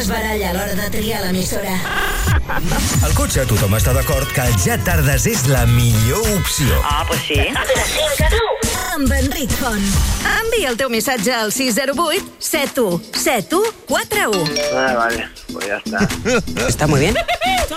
es baralla a l'hora de triar l'emissora. Al cotxe tothom està d'acord que el Ja Tardes és la millor opció. Pues sí. De 5 a 9. Amb Enric Font. Envia el teu missatge al 608 717141. Vale, pues ya está. Está muy bien.